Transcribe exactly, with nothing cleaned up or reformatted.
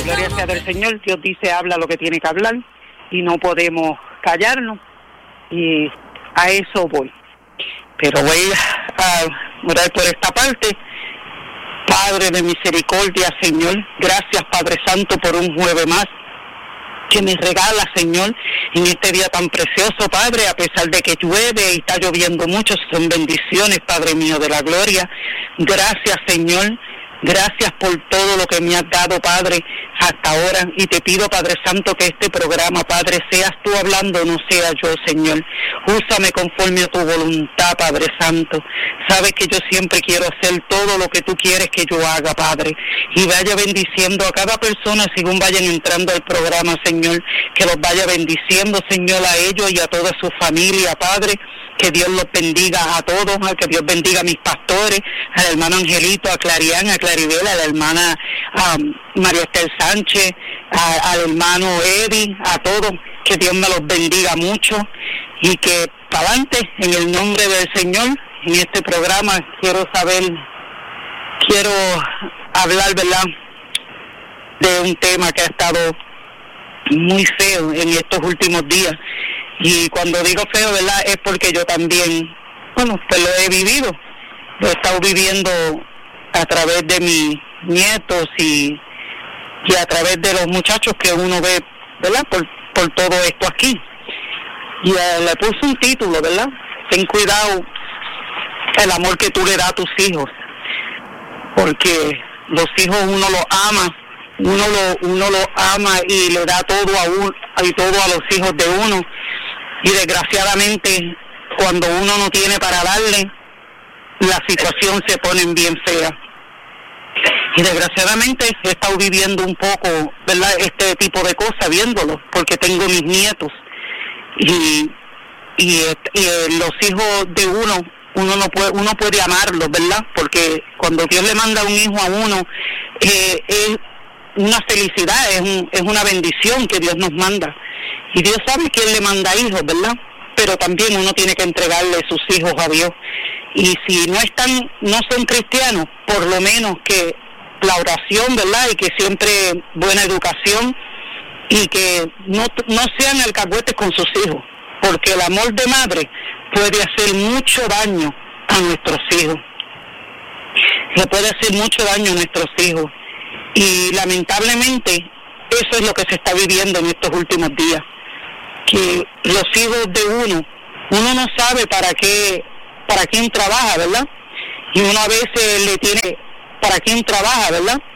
gloria sea del Señor. Dios dice, habla lo que tiene que hablar y no podemos callarnos, y a eso voy. Pero voy a orar por esta parte. Padre de misericordia, Señor, gracias, Padre Santo, por un jueves más que me regala, Señor, en este día tan precioso, Padre, a pesar de que llueve y está lloviendo mucho, son bendiciones, Padre mío de la gloria. Gracias, Señor. Gracias por todo lo que me has dado, Padre, hasta ahora. Y te pido, Padre Santo, que este programa, Padre, seas tú hablando, no sea yo, Señor. Úsame conforme a tu voluntad, Padre Santo. Sabes que yo siempre quiero hacer todo lo que tú quieres que yo haga, Padre. Y vaya bendiciendo a cada persona según vayan entrando al programa, Señor. Que los vaya bendiciendo, Señor, a ellos y a toda su familia, Padre. Que Dios los bendiga a todos, que Dios bendiga a mis pastores, al hermano Angelito, a Clarián, a Claribel, a la hermana um, María Estel Sánchez, a, al hermano Eddie, a todos, que Dios me los bendiga mucho y que para adelante, en el nombre del Señor, en este programa quiero saber, quiero hablar, ¿verdad?, de un tema que ha estado muy feo en estos últimos días. Y cuando digo feo, ¿verdad?, es porque yo también, bueno, pues lo he vivido. Lo he estado viviendo a través de mis nietos y, y a través de los muchachos que uno ve, ¿verdad?, por, por todo esto aquí. Y uh, le puse un título, ¿verdad? Ten cuidado el amor que tú le das a tus hijos. Porque los hijos uno los ama, uno lo, uno los ama y le da todo a uno, y todo a los hijos de uno. Y desgraciadamente, cuando uno no tiene para darle, la situación se pone bien fea. Y desgraciadamente he estado viviendo un poco, ¿verdad?, este tipo de cosas, viéndolo, porque tengo mis nietos. Y, y, y los hijos de uno, uno no puede, uno puede amarlos, ¿verdad? Porque cuando Dios le manda un hijo a uno, eh, es una felicidad, es, un, es una bendición que Dios nos manda. Y Dios sabe que Él le manda hijos, ¿verdad? Pero también uno tiene que entregarle sus hijos a Dios. Y si no están, no son cristianos, por lo menos que la oración, ¿verdad? Y que siempre buena educación y que no, no sean alcahuetes con sus hijos. Porque el amor de madre puede hacer mucho daño a nuestros hijos. Le puede hacer mucho daño a nuestros hijos. Y lamentablemente eso es lo que se está viviendo en estos últimos días. Que los hijos de uno, uno no sabe para qué, para quién trabaja, ¿verdad? Y uno a veces le tiene para quién trabaja, ¿verdad?